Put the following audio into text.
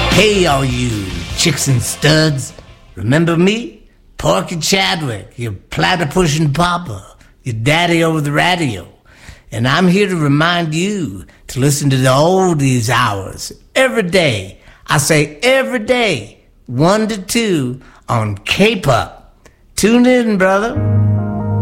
Hey, all you chicks and studs. Remember me? Porky Chadwick, your platypus papa, your daddy over the radio. And I'm here to remind you to listen to the oldies hours every day. I say every day, 1 to 2 on K-Pop. Tune in, brother.